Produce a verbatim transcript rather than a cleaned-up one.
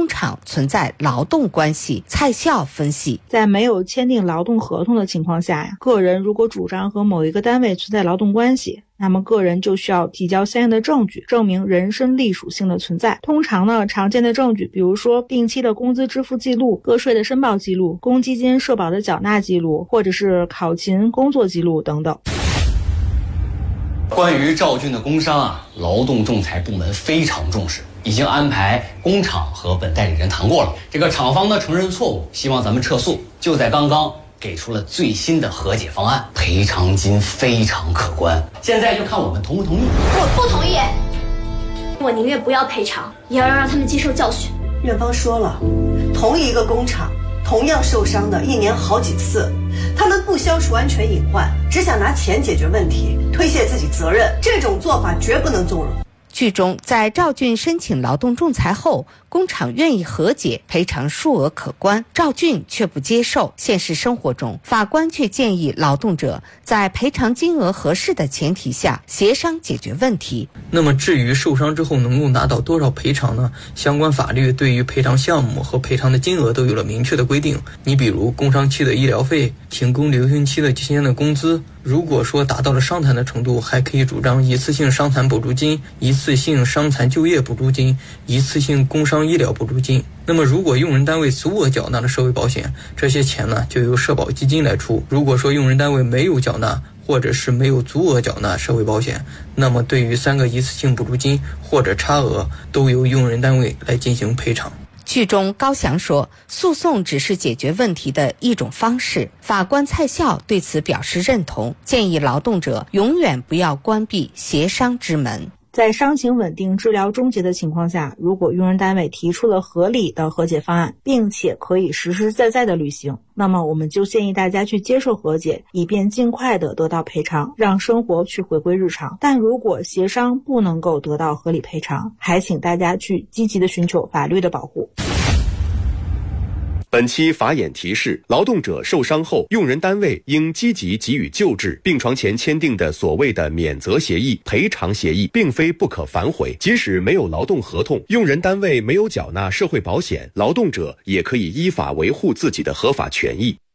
工厂存在劳动关系。蔡笑分析， 在没有签订劳动合同的情况下呀，个人如果主张和某一个单位存在劳动关系，那么个人就需要提交相应的证据，证明人身隶属性的存在。通常呢，常见的证据，比如说定期的工资支付记录、个税的申报记录、公积金社保的缴纳记录，或者是考勤工作记录等等。 关于赵俊的工伤啊，劳动仲裁部门非常重视，已经安排工厂和本代理人谈过了。这个厂方呢承认错误，希望咱们撤诉。就在刚刚给出了最新的和解方案，赔偿金非常可观。现在就看我们同不同意。 我不同意，我宁愿不要赔偿，也要让他们接受教训。 院方说了，同一个工厂同样受伤的一年好几次，他们不消除安全隐患，只想拿钱解决问题，推卸自己责任，这种做法绝不能纵容。 剧中，在赵俊申请劳动仲裁后，工厂愿意和解，赔偿数额可观，赵俊却不接受。现实生活中，法官却建议劳动者在赔偿金额合适的前提下协商解决问题。 那么至于受伤之后能够拿到多少赔偿呢？相关法律对于赔偿项目和赔偿的金额都有了明确的规定。你比如工伤期的医疗费、停工留停期的期间的工资，如果说达到了伤残的程度，还可以主张一次性伤残补助金、一次性伤残就业补助金、一次性工伤医疗补助金。那么如果用人单位足额缴纳了社会保险，这些钱呢就由社保基金来出。如果说用人单位没有缴纳，或者是没有足额缴纳社会保险，那么对于三个一次性补助金或者差额，都由用人单位来进行赔偿。 剧中高翔说，诉讼只是解决问题的一种方式。法官蔡笑对此表示认同，建议劳动者永远不要关闭协商之门。 在伤情稳定、治疗终结的情况下，如果用人单位提出了合理的和解方案，并且可以实实在在的履行，那么我们就建议大家去接受和解，以便尽快的得到赔偿，让生活去回归日常。但如果协商不能够得到合理赔偿，还请大家去积极的寻求法律的保护。 本期法眼提示：劳动者受伤后，用人单位应积极给予救治。病床前签订的所谓的免责协议、赔偿协议，并非不可反悔。即使没有劳动合同，用人单位没有缴纳社会保险，劳动者也可以依法维护自己的合法权益。